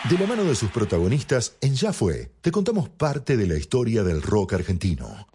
De la mano de sus protagonistas, en Ya Fue, te contamos parte de la historia del rock argentino.